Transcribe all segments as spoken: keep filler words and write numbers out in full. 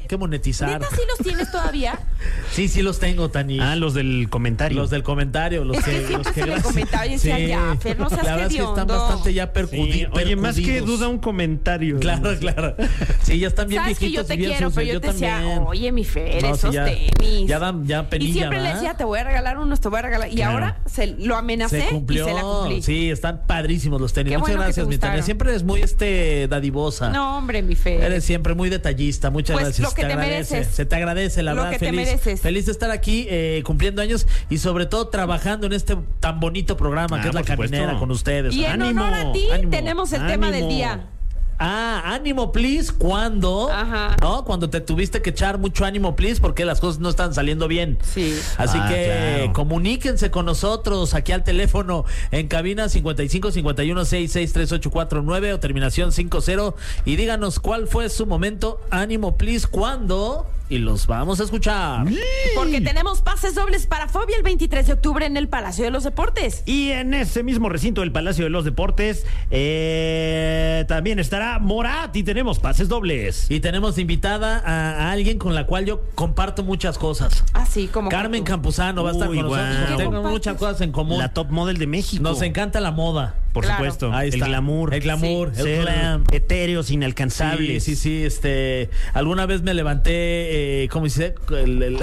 que monetizar. ¿Neta sí los tienes todavía? Sí, sí los tengo, Tani. Ah, los del comentario. Los del comentario, los Es que, que los siempre que se le gracias- comentaban y decían, ya, Fer, no seas La verdad es que están hediondo. bastante ya percudi- Sí, oye, más que percudidos. duda un comentario. Claro, claro. Sí, ya están bien Sabes que viejitos yo te y bien quiero, sucios. pero yo te decía, también. oye, mi Fer, No, sí, esos ya- tenis. Ya dan, ya penilla, Y siempre le ¿verdad? decía, te voy a regalar unos, te voy a regalar. Y Claro. ahora se lo amenacé Se cumplió. y se la cumplí. Sí, están padrísimos los tenis. Qué Muchas bueno que gracias, te mi Tania. gustaron. Siempre eres muy este dadivosa. No, hombre, mi Fer. Eres siempre muy detallista. Muchas Pues, gracias. lo que Se te agradece. mereces. Se te agradece, la Lo verdad. que te feliz, mereces. feliz de estar aquí eh, cumpliendo años y sobre todo trabajando en este tan bonito programa Ah, que es La por supuesto. Caminera con ustedes. Y en ánimo, honor a ti ánimo. tenemos el tema del ánimo. día. Ah, ánimo, please, ¿cuándo? Ajá. ¿No? Cuando te tuviste que echar mucho ánimo, please, porque las cosas no están saliendo bien. Sí. Así Ah, que claro. comuníquense con nosotros aquí al teléfono en cabina cincuenta y cinco cincuenta y uno sesenta y seis treinta y ocho cuarenta y nueve o terminación cincuenta y díganos cuál fue su momento. Ánimo, please, ¿cuándo? Y los vamos a escuchar. Porque tenemos pases dobles para Fobia el veintitrés de octubre en el Palacio de los Deportes. Y en ese mismo recinto del Palacio de los Deportes eh, también estará Morat y tenemos pases dobles. Y tenemos invitada a, a alguien con la cual yo comparto muchas cosas. Así como Carmen tú. Campuzano va a estar Uy, con nosotros. guau. porque Tenemos ¿Qué muchas compartes? cosas en común. La top model de México. Nos encanta la moda. Por Claro. supuesto. Ahí el está. glamour. El glamour, el Ser glam. etéreos Sí, inalcanzables. sí, sí, este, alguna vez me levanté, eh, ¿cómo dice? El, el-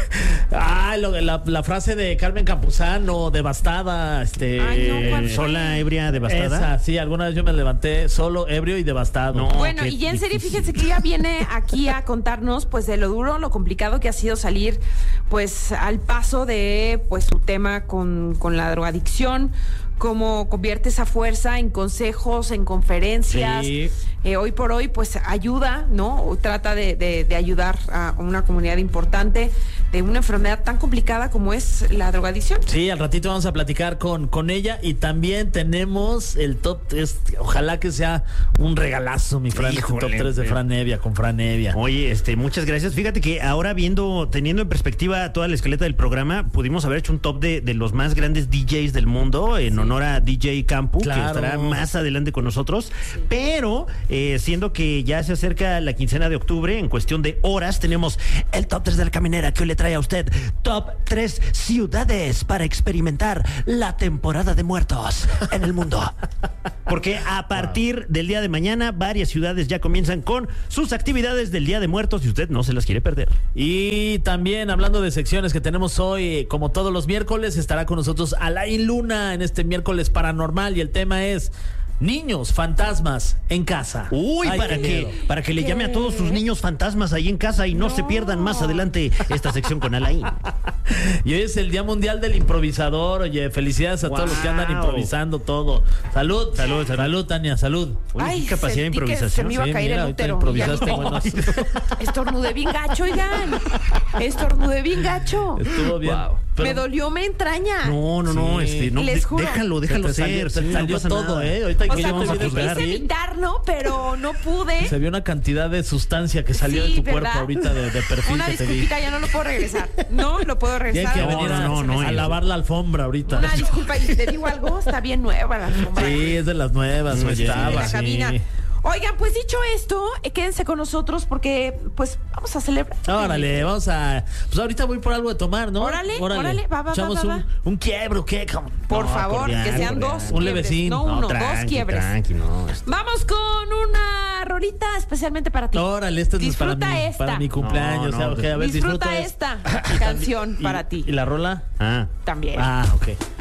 ah, lo- la, la frase de Carmen Campuzano, devastada, este, Ay, no, ¿cuál fue? Sola, ebria, devastada. esa, sí, alguna vez yo me levanté solo, ebrio y devastado. No. Bueno, qué y ya en serio, difícil. fíjense que ella viene aquí a contarnos pues de lo duro, lo complicado que ha sido salir pues al paso de pues su tema con, con la drogadicción, cómo convierte esa fuerza en consejos, en conferencias. Sí. Eh, hoy por hoy pues ayuda, ¿no? O trata de, de, de ayudar a una comunidad importante de una enfermedad tan complicada como es la drogadicción. Sí, al ratito vamos a platicar con, con ella y también tenemos el top tres, ojalá que sea un regalazo, mi Fran, este Híjole, top tres de pero- Fran Evia, con Fran Evia. Oye, este, muchas gracias. Fíjate que ahora viendo, teniendo en perspectiva toda la escaleta del programa, pudimos haber hecho un top de, de los más grandes D Js del mundo en honor a D J Campu, Claro. que estará más adelante con nosotros. Pero, eh, siendo que ya se acerca la quincena de octubre, en cuestión de horas, tenemos el top tres de la caminera que hoy le trae a usted top tres ciudades para experimentar la temporada de muertos en el mundo. Porque a partir del día de mañana, varias ciudades ya comienzan con sus actividades del Día de Muertos y usted no se las quiere perder. Y también hablando de secciones que tenemos hoy, como todos los miércoles, estará con nosotros Alain Luna en este miércoles paranormal y el tema es niños fantasmas en casa. Uy, Ay, para qué que, miedo. para que le llame a todos sus niños fantasmas ahí en casa y no, No. se pierdan más adelante esta sección con Alain. Y hoy es el Día Mundial del Improvisador. Oye, felicidades a todos los que andan Wow. improvisando todo. Salud, Salud, salud. salud, Tania, salud. Oye, Ay, qué capacidad de sentí que improvisación. se me iba a Sí, caer mira, el ahorita útero. improvisaste Ya. buenos. Estornudé bien gacho, oigan. Estornudé bien gacho. Estuvo bien. Wow. Pero Me dolió, me entraña. No, no, no, Sí. este, no, Les de- juro. déjalo, déjalo se te salió, ser. se te sí, no salió pasa todo, nada. ¿eh? Ahorita O que sea, vamos como a que juzgar. quise evitar, ¿no? Pero no pude. Se vio una cantidad de sustancia que salió Sí, de tu ¿verdad? cuerpo ahorita de, de perfil Una que te vi. disculpita, ya no lo puedo regresar. No lo puedo Tienes regresar. que No, venir no, a, no, no, a y- lavar la alfombra ahorita. Una disculpa, y te digo algo, está bien nueva la alfombra. Sí, es de las nuevas, o Oye, estaba. de la sí. cabina. Oigan, pues dicho esto, eh, quédense con nosotros porque pues vamos a celebrar. Órale, vamos a. Pues ahorita voy por algo de tomar, ¿no? Órale, órale, va, va, Echamos va, va, un, va. un quiebro, ¿qué? cabrón? Por No, favor, cordial, que sean cordial. dos. Un quiebres. levecín. No, uno, dos tranqui, quiebres. tranqui, no. este- Vamos con una rolita especialmente para ti. Órale, esta es Disfruta para mi, esta. para mi cumpleaños. No, no, o sea, ok, a ver, Disfruta disfruto esta canción ¿Y- para ti. ¿Y la rola? Ah. También. Ah, ok.